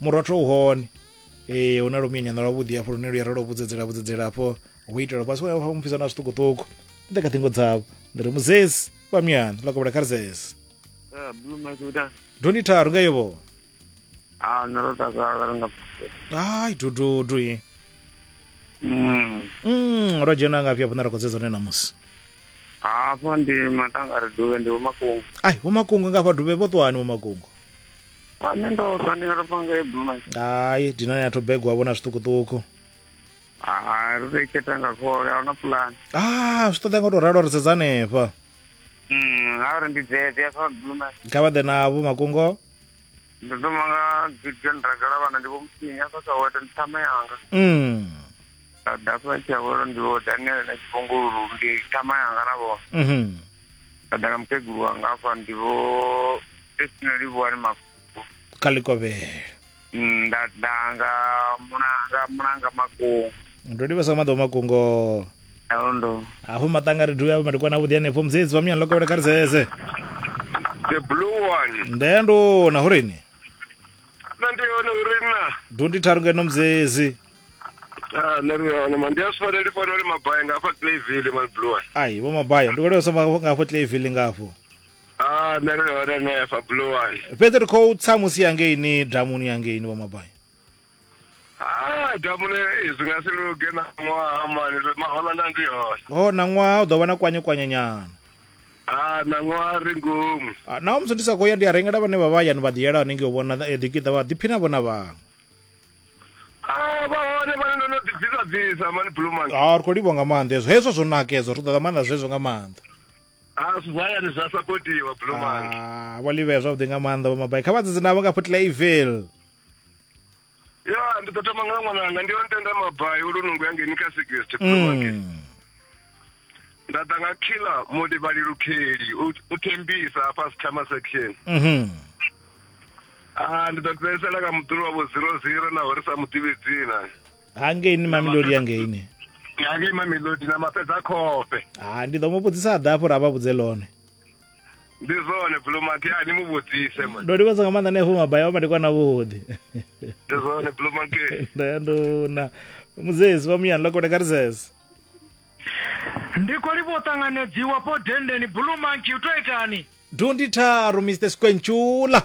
murotho uhone una luminya na lwavhuḓi hafho lune luya ro vhudzedzela hafho u itela basi wa mphisa na zwiṱukuṱuku ndi kha ṱhingo dzavho ndi ri muzesi wa miyana lakobela kha rizesi Blue Mazuda. doni tharu nga yevo Narotaka nga. ai dudu ye ro dzhena nga phi hafho na ri khou sedza na musi Hafho ndi matangari duve ndi Makungu. ai Makungu nga hafha duve vho ṱwani Makungu Ane ndo tani ro panga Blue Mazuda. ai dina ya to begwa vhona zwiṱukuṱuku Ri keta nga khole ana plan. zwi ṱoḓa nga to ralo ri sedza hanefha Ara ndi dzedze kha Blue Mazuda. kha vha ḓe navho Makungo Ndo manga Gideon Ragala vana ndi vomsinya sasa wata ntama yanga. Dafa chaworo ndiwo Daniel na Chiponguru ndi ntama yanga nabo. Kadanga mkeguru wanga afa ndiwo personally bwani Makungu. Kalikobela Ndadanga munanga Makungu. ndodi vasa maḓo Makungo Ndo. hafho matangari duya vha madikwana vhuḓi hanefho muzedzi wa miyana lokobela kha rizese The blue one. ndendo na hurini Nandiona urina. dundi tharu ngeno muzezi Nariona mandiasifana ndifana uri mabhaya ngafa Clayville man blue one. ai vho mabaya ndikolesa ngafho Clayville ngafho Nariona nefa blue one. fhedzi ri khou tsa musi yangeini damuni yangeini vho mabaya Damune izingasiluke na ṅwaha mani mahola nandi hone. na ṅwaha u ḓo vha na kwanye nyana Na ṅwaha ri ngomu. naho musi ndi sa khou ya ndi a rengela vhane vha vha yani vha ḓi yela hanengei u vhona ḓikiḓa vha ḓiphina vhona vhaṅwe Vha hone vhane ndo no ḓibvisabvisa mani blue man. ri khou livha nga maanḓa hezwo hezwo zwo nakedzo ri ṱoḓa maanḓa zwezwo nga maanḓa Zwayani zwa sapotiwa blue man. vho livhea zwavhuḓi nga maanḓa vho mabaya kha vha dzedze navho nga Clayville Ndi ḓo thoma nga ṅwananga ndi ontenda mabhayi ulunungu yangeni kha 60 blue man. Ndata nga killer Modibali Lukheli uthembisa hafha Sithama section. Ndi ḓo fhedzisela ka muṱulu wavho 00 na uri sa muḓivhedzina. hangeini Mamelodi yangeini Ngake Mamelodi na mafedza khofhe. ndi ḓo mu vhudzisa ḓa hafho ra vha vhudze ḽone Ndi zwone blue market ani mu vhudzise man. ndo livhesa nga maanḓa hanefho mabaya vha madikwana vhuḓi Ndi zwone blue market. ndendo na muzesi wa miyana lokobela kha rizese ndiko livho ṱanganedziwa po dendeni blue monkey utoitani dundi tharu Mr Squenchula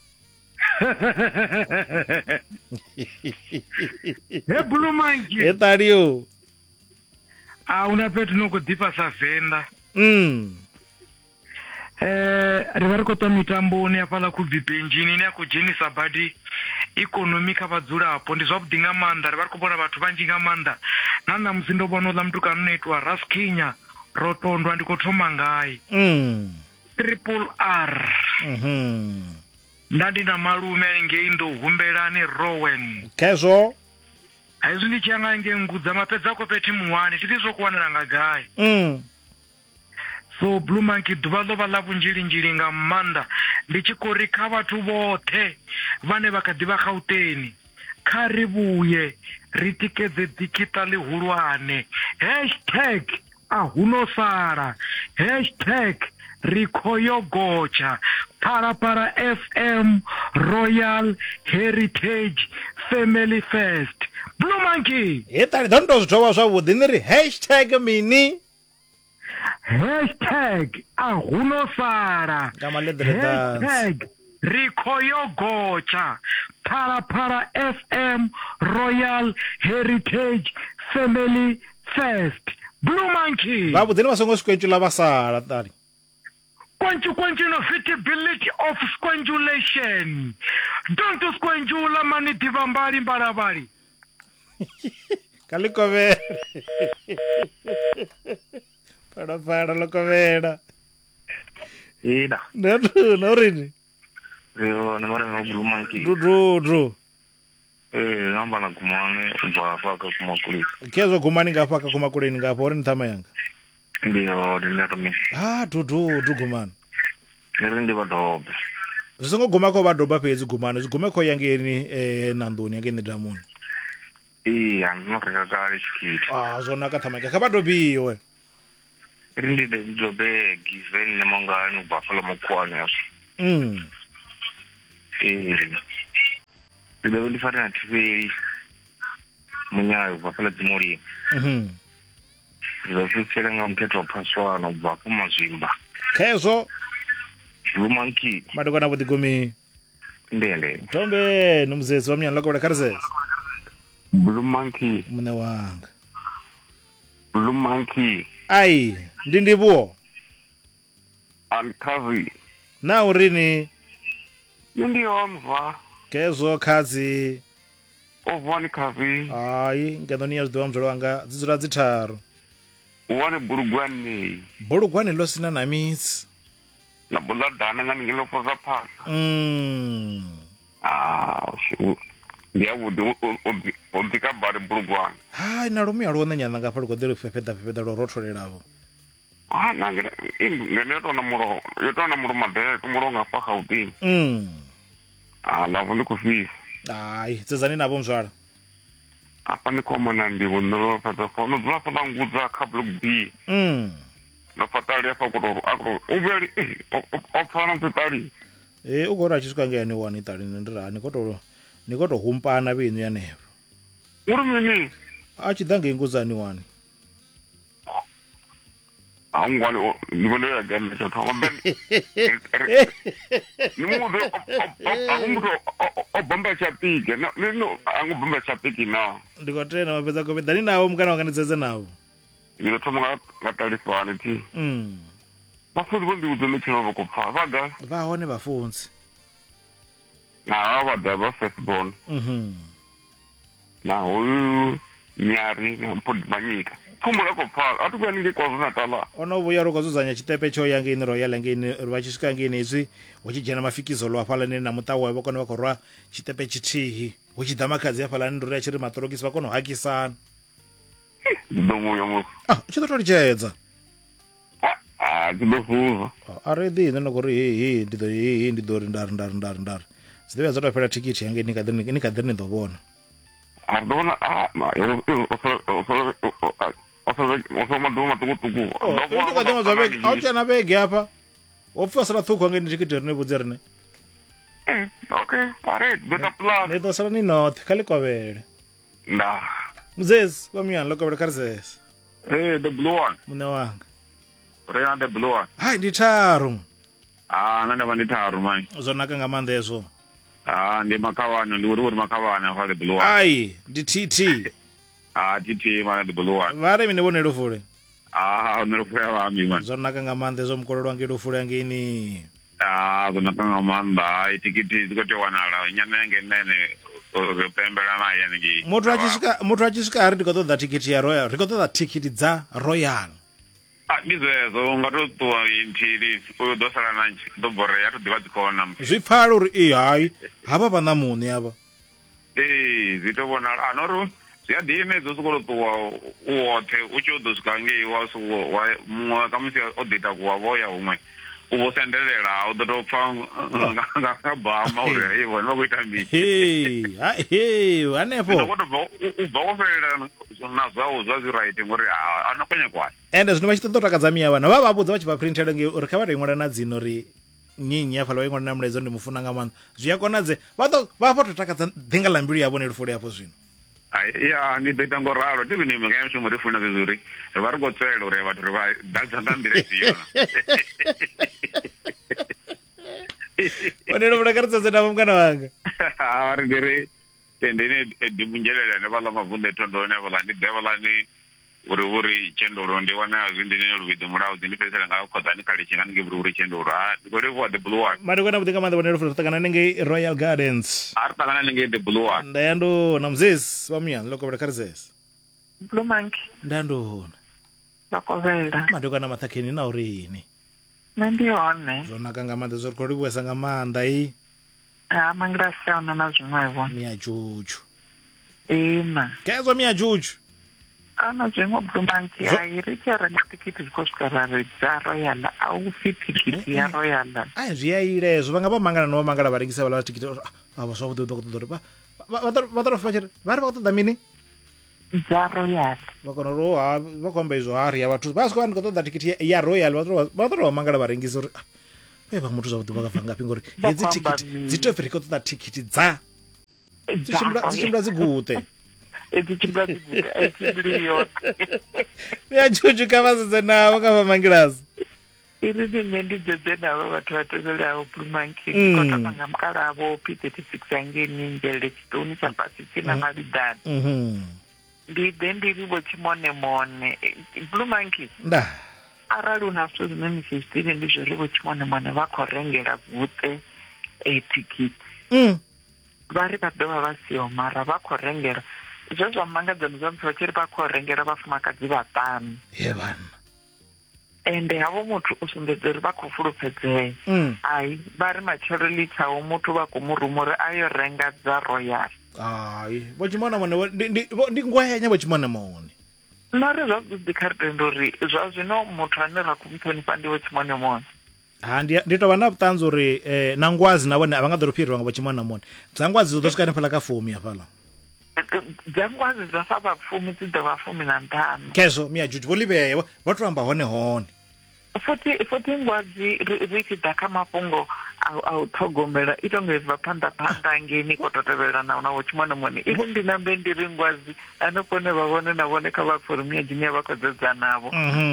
he blue monkey ṱaliyo una fhethu no khou ḓifha sa Venḓa ri vha ri khou ṱwa mitamboni hafhaḽa khubvi benjini ine ya khou dzhenisa badi ikonomi kha vhadzulapo ndi zwavhuḓi nga maanḓa ri vha ri khou vhona vhathu vhanzhi nga maanḓa na ṋamusi ndo vhona uḽa mutukano no itiwa Raskinya Rotondwa ndi khou thoma ngaye Triple R nda ndi na malume ngei ndo humbelani Rowan khezwo hezwi ndi tshi ya nga ngei ngudza mafhedza a khou fhethi muwane thi zwo kuwanela nga gai so blue monkey ḓuvha ḽo vha ḽa vhunzhilinzhili nga maanḓa ndi tshi khou ri kha vhathu vhoṱhe vhane vha kha ḓivha Gauteng kha ri vhuye ri tikedze ḓikiṱa ḽihulwane #ahunosala #ri khou yo gotsha Phalaphala FM Royal Heritage Family Fest blue monkey ṱali ḓo ndo zwi thoma zwavhuḓi ni ri #mini #ahunosala ri khou yo gotsha Phalaphala FM Royal Heritage Family Fest blue monkey vhavhuḓi ni vha songo Squenchula vha sala ṱali Quantity of squangulation. Don't squangula mani divambali mbalabali. Kalikobela. Para lokobela. Ida. No rini. Yo namara no blue monkey. Dru. Namba na kumane bafaka kumakuli. Kezo kumani ngafaka kumakuleni ngapo uri ntama yanga. Ndiyo ndinero mi. Du gumani. Ndi vadobe. Zisongo guma ko vadoba fedzi gumani zigume ko yangeni nandoni yangeni damuni. Ndinokaka kale chikiti. Zona kathamaka kabadobiwe. Ndi de jobe given nemongani ubafala mokwani yaso. ndo ndifanira TV munyayo vafala dzimuri zvofitsira nga mteto paswano bva kumazvimba Kezo Blue Monkey madokana budigumi ndende Tombe nomzezi wamnyana lokho bakarzes Blue Monkey mune wanga Blue Monkey ai ndindibuo alkazi na urini ndiyomva Kezo kazi ovani kazi ai ngadoniya zidwa mzolo wanga dzidzura dzitharu wane bulugwane losina namitsi na buladana ngani ngilopoza phasa ndiyavudi udikabari bulugwane hai nalumiya luone nyana ngapha lukodere fefeda lorotholelavo ngene yotona mulo madeke mulo ngapha Gauteng lavo ndikufisa ai tsezani navo mzwala apa nikhomana ndivo ndilopata fona dzulafata ngudza khabuluk nofatali afa kutoro akuro uveli opfana mpitali ukora achiswa ngeni wani tali ndirani nikoto humpana binu yanevo uri mini achidange inguzani wani angwani ndivone yagana chothoma ben nimude akumuto obomba chapike no angubomba chapike na ndikotena mapedza kope dani nawo mukana wakanitseze nawo ndinothoma ngatalifani ti bafundi bondiudze mechino vokupfa vaga vaone vafunzi nawo vada va firstborn na hoyu nyari mpodi manyika kumula kupfa atukwanike kwazunatala onovuya rokozuzanya chitepe choya ngeni royal ngeni vachisvika ngeni izvi wachijana mafikizo lwafala neni namutawa vakona vakorwa chitepe chitihi uchidza makadzi yafala neni rori achiri matorokisi vakonohakisana ndomuyo chitotori chaedza chidofuza aredi nenokuri ndidori ndari zideve dzatopera tikiti yange nikadhiri nindovona ardona osomadoma matukutuku auchana vege apa opfasala thukwa ngeni tikiti rine vudze rine okay alright better plan nitosala ni north khalikovele nda mzezi wamyana lokavele karzes the blue one mune wanga rena the blue one hai nditharu nandava nditharu manje zonaka ngamanda ezvo ndi makavana ndiuri makavana fa the blue one ai ndititi titi mana the blue one vari mine vone lufule unelufula vami man zonaka ngamanda ezvo mukololo wange lufule yangeni zonaka ngamanda itikiti zikotewanala nyana yange nene pembela naye ngi mutu achisvika hari ndikotodza tikiti yaroyal ndikotodza tikiti dza royal ndizezo ngatotuwa intiri udosala nanji dobore yatodiva dzikona zvipfala uri hai hapa pana munhu yapa zitovonala anoro ziyadiyemedzo sikolotuwa uwothe uchiudosvika ngeiwa mumwe wakamusi odita kuwavoya umwe uvosendelela audotopfa ngakabhama uri ivo nivakuita mbii anepo ubva woferera nazvawo zvazviraiti ngori anokonya kwayo ende zvino vachitototakadza miya vanhu vavabudza vachipaprintera nge uri kavaring'ora nadzino ri nyinyi yafala vaing'ora namuledzo ndimufuna ngamana zviyakonadze vapototakadza dhenga lambiri yavo nerufuro yapo zvino ndidoita ngoraro tivini mhaka yamishomo rifuna zvezuri vari kotswela uri vathu ri dadzandambire ziyona onero mudakaritsadze navo mukana wanga vari ndiri tendeni ndimunjelela nevala mavhunda etondoro nevala ndidevalani uri chendoro ndiwana zvindine ruvidzo murau dzindipesera ngakhodzani kale chingange uri chendoro ndikorewa the blue one madikona kuti kamanda vonero fulo takana nenge Royal Gardens ari takana nenge the blue one ndayando namzesi wamuyana loko vudakarizesi Blue Monkey ndandona lokovela madikona mathakeni na urini nandione zvonaka ngamanda zvori kuriwesa ngamanda i mangirasiyana na zvimwevo miyajuju ina kezwa miyajuju ana zvimwe Blue Monkey airicharenga tikiti zvikosvika raredza royal aufi tikiti yaroyal ai zviyayile izvo vanga vamangana novamangana varengisa vala tikiti ava zvavudodokutodori vatorofa chete vari vakutoda mini dza royal vakonoro vakomba izvo hari yavatu vaswa ndikotoda tikiti yaroyal vatorovamangana varengisa uri vamuthu zvakuti vakabva ngapi ngori idzi tikiti dzitobve rikotoda tikiti dza Zichimbula zigute. Zichimbula zigute. Zichimbula Yajuju kavazidze navo kava mangirasi. Irini nendidzedze navo vatu vatozerawo Blue Monkey. Kota pangamukalawo P36 yangeni njele chitoni chapasi china mavidhani. Ndide ndirivo chimone-mone. Blue Monkey. Nda. Arali unazvo zvinenge 15 ndizvorivo chimone-mone vakorengera bvute tikiti. Vari padova vasiyo mara vakorengera. Izvozvo vamangadzanuza kuti vachiri pakorengera vafumakadzi 5. Yevana. Ende havo mutu usumbedzeri vakufurupedzei. Ai, vari macharolitawo mutu vakomurumuri ayorenga dza Royal. Ai, vochimona-mone ndi nguva yanya vochimona-mone. Mari zvazvidzikarite ndori zvazvino mutu anera kumutonifha ndivo chimone-mone. Nditova na vutanzi uri na ngwazi navone avangadzorophirirwa nga vochimona-mone. Dzangwazi zodosvika nephala kafumi aphala. Dzangwazi dzasa vapfumi dzidza vafumi na 5. Kezo miyajuju voliveya vatoramba hone. Futi ngwadzi richidhaka mapungo authogomera itongezva panda ngeni kototeverana navo chimone-mone. Iri ndinambe ndiri ngwadzi anopone vavone navone kavapfurumia jinia vakodzedza navo.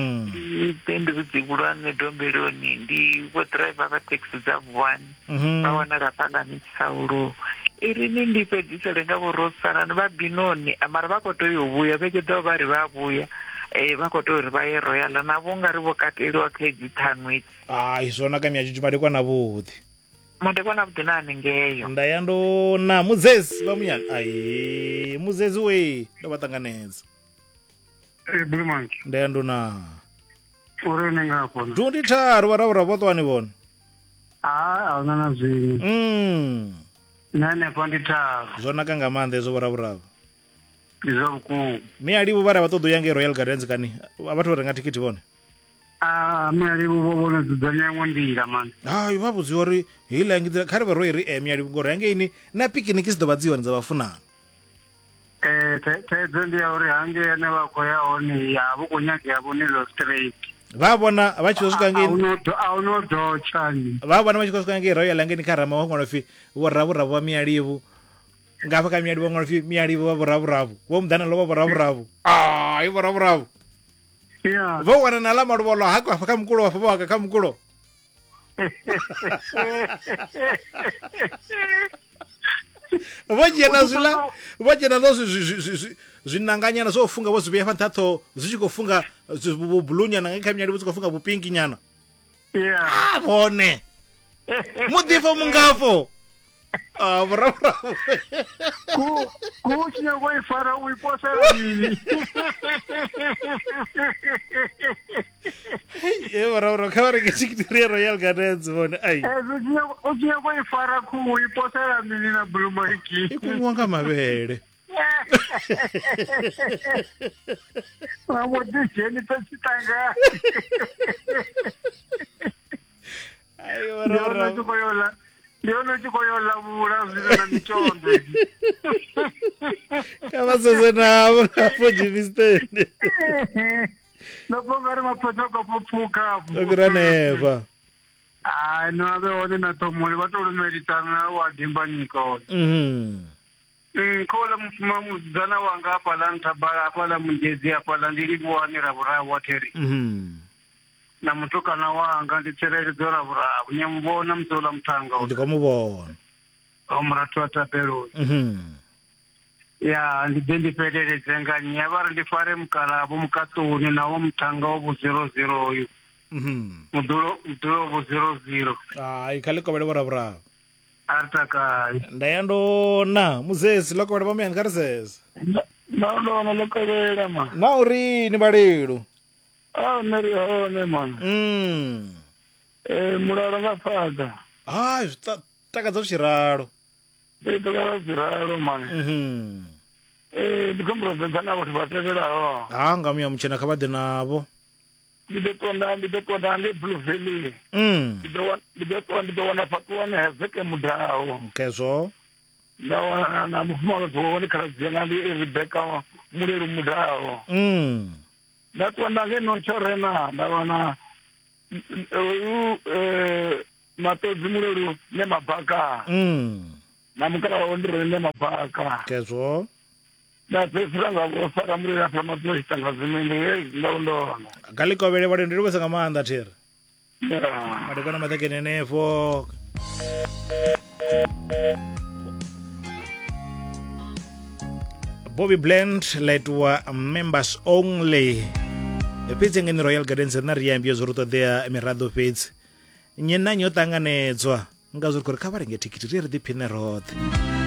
Ndiri dzigulwa nedomberoni ndivodhiraivha vateksi dzavwani vavona rapana nechisauro. Iri nindipedzisa rengavorosana nevabhinoni amara vakotoyovuya vechedzawo vari vavuya. Vakotori vaye Royal navo ngari vokateliwa keji 5 idzi. Izvona kamyajuju madekwana voti. Madekwana voti nanengeyo. Ndayandona muzezi vamunyana. Ai muzezi we ndovatanganedza. Blue Monkey. Ndayandona. Uri nengapo. Nditharu varavura votwani vona. Hauna na zviri. Nane panditharu. Zvona kanga manda izvo varavurava. Izvokuu. Mialivo vari avatodo yange Royal Gardens kani avatorenga tikiti vone. Mialivo vovona dzidzanyamwe ndira mani. Vabudziwa uri hilangidzira khari varoiri mialivo ngoro yange ini na picnic zidzovadziwa ndizavafunana. Taidzo ndiya uri hange nevakoyawo ni yavo kunyanga yavo nilo straight. Vavona vachizosvika ngeni. Aunodochani. Vavona vachizosvika ngeni Royal yange ni karama wanganofi voravurava mialivo. Ngapa kamialivo nganofi mialivo vavoravuravo. Vomudhana lo vavoravuravo. Ivoravuravo. Yeah. Vowana nalama ruvolo hako afakamkulo wafavo akakamkulo. Vojena nozo zvinanganyana zofunga voziveya fantato zichikofunga bulunyana ngekamyali vozikofunga bupingi nyana. Yeah. Vone. Mudifo mungafo. Bravo. Kuchinya kwaifara uiposera nini. Bravo, kavari kechikitiria Royal Gardens vone. Uchinya kwaifara uiposera nini na Blue Monkey. Ikumwanga mavele. Vamodijeni pechitanga. Ayo, bravo. Ndiona chikoyolavura zvinana michondo. Kavazeze navo kapojivistende. Nopongari mapotoko popfuka. Okuraneva. No aveone na tomori vatolonoeritana wadhimba nyika one. Kola mufuma mudzana wanga apala ntabara apala mujezi apala ndiri kuwanira vura wateri. Na mutokana wanga nditsereredzo ravuravo nyamubona mudzola mutanga ndikamubona omuratu watapero ya ndide ndipederedze nganya vari ndifare mukaravo mukatsoni nawo mutanga wovu00 uyu mudhuro wovu00 ikalekovele voravuravo aritakai ndayandona muzezi lokovele vamuyani karisese naondona lokovela ma naurini valelu neri hone man mulalo ngafaka takadza kuchiraro takadza kuchiraro man ndikombirobvedzana kuti vateverawo ngamuya muchena kavadhe navo ndidotonda ndeblue valley ndidowana pakuwana hezeke mudhawo kezvo ndawana namufumakadzi woonekaradziana ndiRebecca muleru mudhawo ndakuona ngenochorena ndawana matodzi muleru nemabhaka na mukala wa ndiro ne mapaka kezwo na pefura nga vosaka muri ya fama toshitanga zimene ndondona kalikovele vale ndiri kwesanga maanda thera madekwana matekenenefo Bobby Blend letwa members only pitsengeni Royal Gardens na riambio zoruto there mirado pits nyena nyo tanganedzwa ngazuri kuri kavarenge tikiti riri diphine rote